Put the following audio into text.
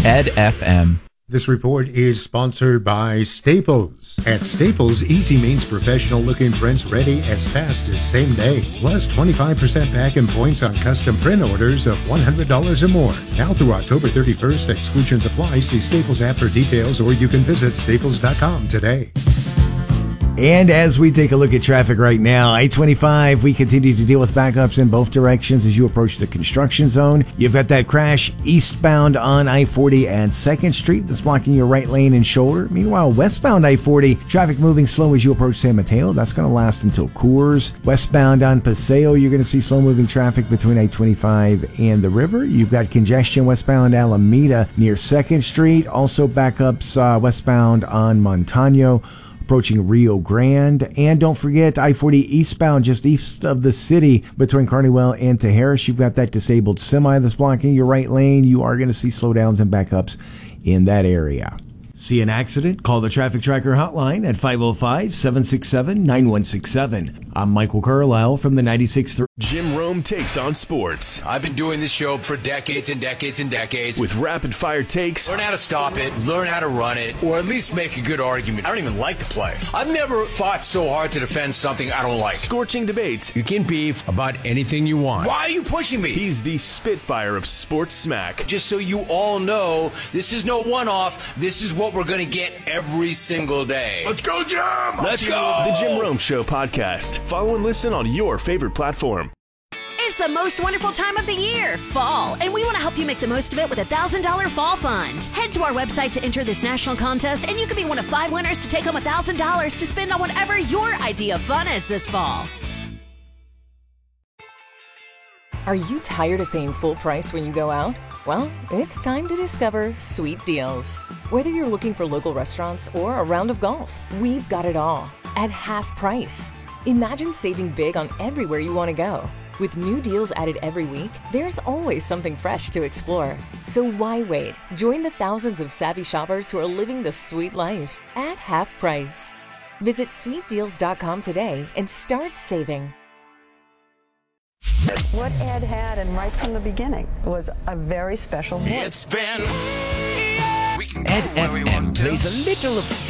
Ed FM. This report is sponsored by Staples. At Staples, easy means professional-looking prints ready as fast as same day. Plus 25% back in points on custom print orders of $100 or more. Now through October 31st, exclusions apply. See Staples app for details, or you can visit staples.com today. And as we take a look at traffic right now, I-25, we continue to deal with backups in both directions as you approach the construction zone. You've got that crash eastbound on I-40 and 2nd Street that's blocking your right lane and shoulder. Meanwhile, westbound I-40, traffic moving slow as you approach San Mateo. That's going to last until Coors. Westbound on Paseo, you're going to see slow-moving traffic between I-25 and the river. You've got congestion westbound Alameda near 2nd Street. Also backups westbound on Montano, approaching Rio Grande. And don't forget I-40 eastbound just east of the city between Carnywell and Tejares. You've got that disabled semi that's blocking your right lane. You are going to see slowdowns and backups in that area. See an accident? Call the Traffic Tracker hotline at 505-767-9167. I'm Michael Carlisle from the 96.3. Jim Rome takes on sports. I've been doing this show for decades and decades and decades. With rapid-fire takes. Learn how to stop it, learn how to run it, or at least make a good argument. I don't even like the play. I've never fought so hard to defend something I don't like. Scorching debates. You can beef about anything you want. Why are you pushing me? He's the Spitfire of sports smack. Just so you all know, this is no one-off. This is what we're going to get every single day. Let's go, Jim! Let's go! The Jim Rome Show podcast. Follow and listen on your favorite platform. It's the most wonderful time of the year, fall, and we want to help you make the most of it with a $1,000 fall fund. Head to our website to enter this national contest, and you could be one of 5 winners to take home $1,000 to spend on whatever your idea of fun is this fall. Are you tired of paying full price when you go out? Well, it's time to discover Sweet Deals. Whether you're looking for local restaurants or a round of golf, we've got it all at half price. Imagine saving big on everywhere you want to go. With new deals added every week, there's always something fresh to explore. So why wait? Join the thousands of savvy shoppers who are living the sweet life at half price. Visit sweetdeals.com today and start saving. What Ed had, and right from the beginning, was a very special voice. Ed FM plays a little of